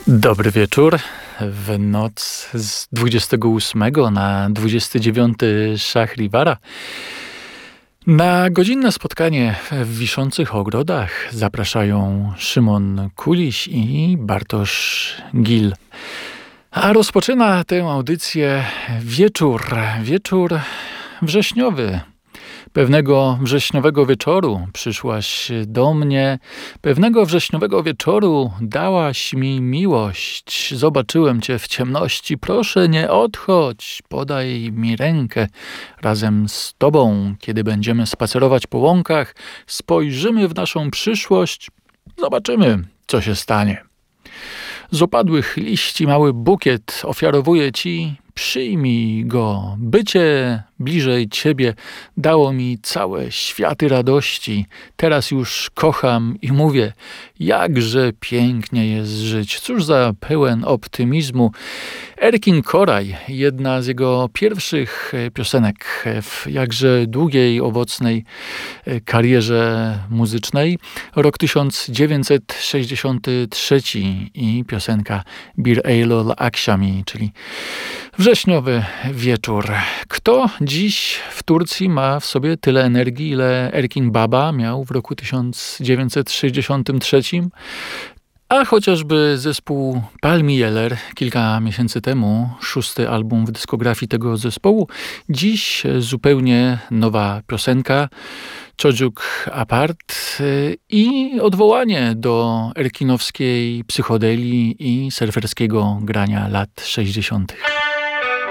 Dobry wieczór. W noc z 28 na 29 Szahriwara na godzinne spotkanie w Wiszących Ogrodach zapraszają Szymon Kuliś i Bartosz Gil. A rozpoczyna tę audycję wieczór wrześniowy. Pewnego wrześniowego wieczoru przyszłaś do mnie, pewnego wrześniowego wieczoru dałaś mi miłość. Zobaczyłem cię w ciemności, proszę nie odchodź, podaj mi rękę. Razem z tobą, kiedy będziemy spacerować po łąkach, spojrzymy w naszą przyszłość, zobaczymy, co się stanie. Z opadłych liści mały bukiet ofiarowuję ci, przyjmij go. Bycie bliżej ciebie dało mi całe światy radości. Teraz już kocham i mówię, jakże pięknie jest żyć. Cóż za pełen optymizmu. Erkin Koray, jedna z jego pierwszych piosenek w jakże długiej, owocnej karierze muzycznej. Rok 1963 i piosenka Bir Eylül Akşami, czyli wrześniowy wieczór. Kto dziś w Turcji ma w sobie tyle energii, ile Erkin Baba miał w roku 1963? A chociażby zespół Palmiyeler kilka miesięcy temu, 6. album w dyskografii tego zespołu, dziś zupełnie nowa piosenka, Çocuk Apart i odwołanie do erkinowskiej psychodelii i surferskiego grania lat 60.